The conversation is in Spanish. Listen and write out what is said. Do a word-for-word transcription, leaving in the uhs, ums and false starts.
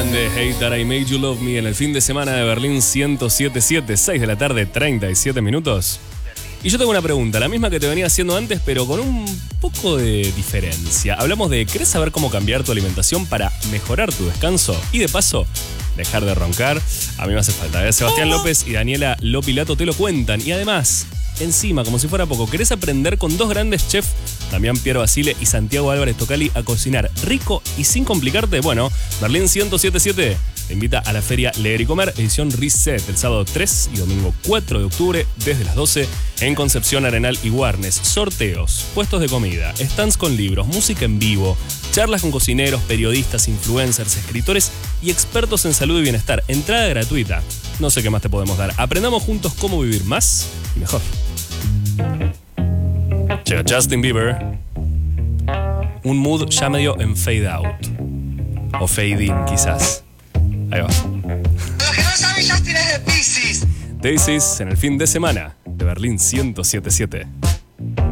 de Hate That I Made You Love Me en el fin de semana de Berlín ciento siete punto siete, seis de la tarde, treinta y siete minutos. Y yo tengo una pregunta, la misma que te venía haciendo antes, pero con un poco de diferencia. Hablamos de, ¿querés saber cómo cambiar tu alimentación para mejorar tu descanso? Y de paso, dejar de roncar. A mí me hace falta, ¿eh? Sebastián López y Daniela Lopilato te lo cuentan. Y además, encima, como si fuera poco, ¿querés aprender con dos grandes chefs, Damián Piero Basile y Santiago Álvarez Tocali, a cocinar rico y sin complicarte? Bueno, Berlín ciento siete punto siete te invita a la feria Leer y Comer, edición Reset, el sábado tres y domingo cuatro de octubre, desde las doce, en Concepción, Arenal y Warnes. Sorteos, puestos de comida, stands con libros, música en vivo, charlas con cocineros, periodistas, influencers, escritores y expertos en salud y bienestar. Entrada gratuita. No sé qué más te podemos dar. Aprendamos juntos cómo vivir más y mejor. Llega Justin Bieber. Un mood ya medio en fade out. O fade in, quizás. Ahí va. Los que no saben, Justin es de Piscis. Daisies en el fin de semana de Berlín ciento siete punto siete.